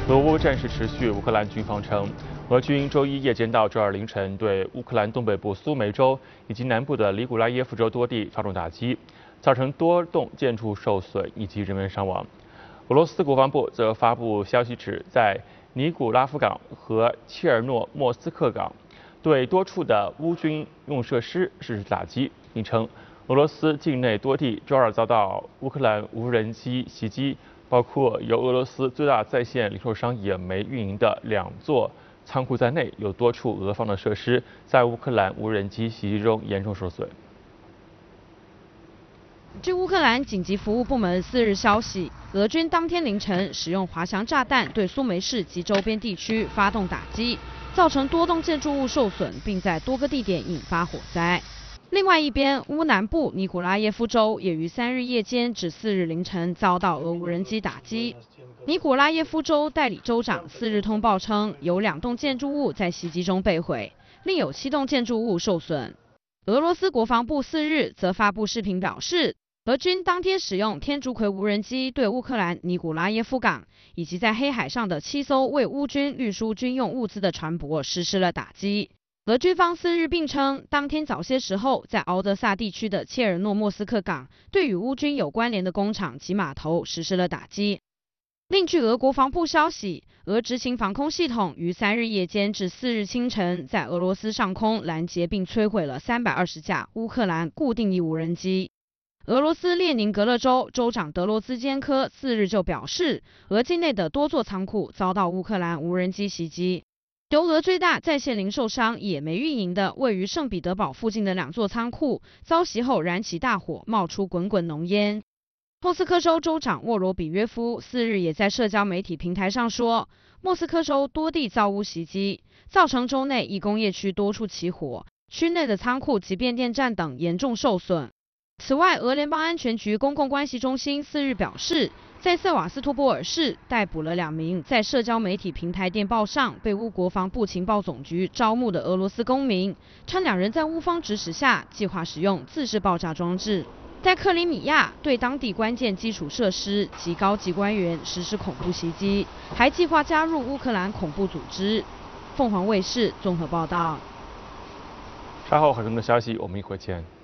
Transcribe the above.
俄乌战事持续，乌克兰军方称，俄军周一夜间到周二凌晨对乌克兰东北部苏梅州以及南部的尼古拉耶夫州多地发动打击，造成多栋建筑受损以及人员伤亡。俄罗斯国防部则发布消息指，在尼古拉夫港和切尔诺莫斯克港对多处的乌军用设施实施打击，并称俄罗斯境内多地周二遭到乌克兰无人机袭击，包括由俄罗斯最大在线零售商野莓运营的2座仓库在内，有多处俄方的设施在乌克兰无人机袭击中严重受损。 据乌克兰紧急服务部门4日消息，俄军当天凌晨使用滑翔炸弹对苏梅市及周边地区发动打击，造成多栋建筑物受损，并在多个地点引发火灾。另外一边，乌南部尼古拉耶夫州也于3日夜间至4日凌晨遭到俄无人机打击。尼古拉耶夫州代理州长4日通报称，有2栋建筑物在袭击中被毁，另有7栋建筑物受损。俄罗斯国防部4日则发布视频表示，俄军当天使用天竺葵无人机对乌克兰尼古拉耶夫港以及在黑海上的7艘为乌军运输军用物资的船舶实施了打击。俄军方4日并称，当天早些时候在敖德萨地区的切尔诺莫斯克港对与乌军有关联的工厂及码头实施了打击。另据俄国防部消息，俄执行防空系统于3日夜间至4日清晨在俄罗斯上空拦截并摧毁了320架乌克兰固定翼无人机。俄罗斯列宁格勒州州长德罗兹坚科4日就表示，俄境内的多座仓库遭到乌克兰无人机袭击。由俄最大在线零售商野莓运营的位于圣彼得堡附近的2座仓库遭袭后燃起大火，冒出滚滚浓烟。莫斯科州州长沃罗比约夫4日也在社交媒体平台上说，莫斯科州多地遭乌袭击，造成州内一工业区多处起火，区内的仓库及变电站等严重受损。此外，俄联邦安全局公共关系中心4日表示，在塞瓦斯托波尔市逮捕了2名在社交媒体平台电报上被乌国防部情报总局招募的俄罗斯公民，称2人在乌方指使下计划使用自制爆炸装置，在克里米亚对当地关键基础设施及高级官员实施恐怖袭击，还计划加入乌克兰恐怖组织。凤凰卫视综合报道。 稍后还有更多消息，我们一会儿见。